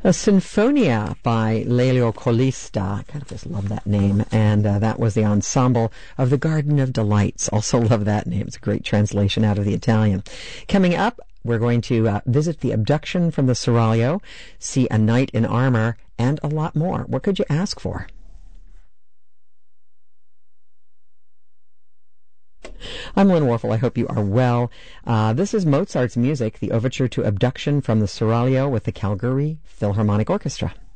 A Sinfonia by Lelio Colista. Kind of just love that name. And that was the ensemble of the Garden of Delights. Also love that name. It's a great translation out of the Italian. Coming up, we're going to visit the abduction from the Seraglio, see a knight in armor, and a lot more. What could you ask for? I'm Lynn Warfel. I hope you are well. This is Mozart's music, the overture to Abduction from the Seraglio with the Calgary Philharmonic Orchestra.